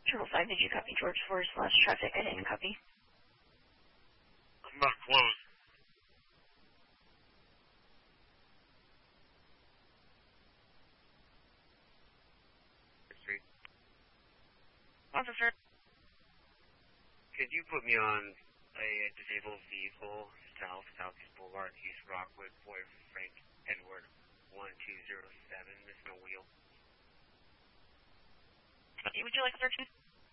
555, did you copy George 4/slash traffic? I didn't copy. I'm not close. Officer. Could you put me on a disabled vehicle, Southeast Boulevard, East Rockwood, Boy Frank Edward 1207, there's no wheel. Would you like a search?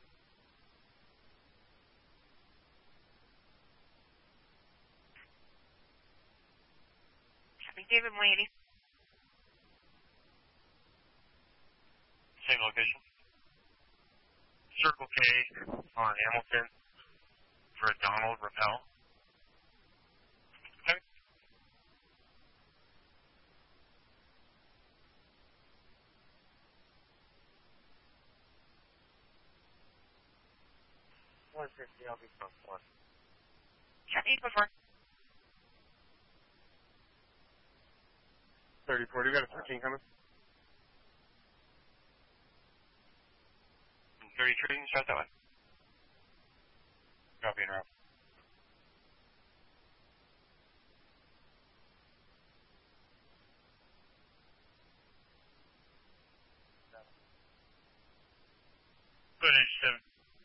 David 180. Same location. Circle K on Hamilton for Donald Rappel. Okay. I'll be front one. Copy, before. 3040, we got a 13 coming. 33, start that way. Copy and route. Footage 7.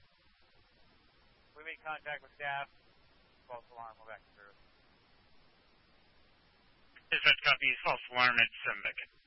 We made contact with staff. False alarm, we're back to service. Dispatch copy, false alarm at 7 Beckett.